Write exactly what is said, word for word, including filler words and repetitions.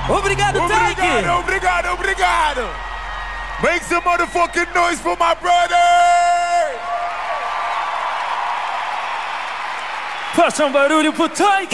Obrigado, Taiki! Obrigado, obrigado, obrigado! Make some motherfucking noise for my brother! Faça um barulho pro Taiki!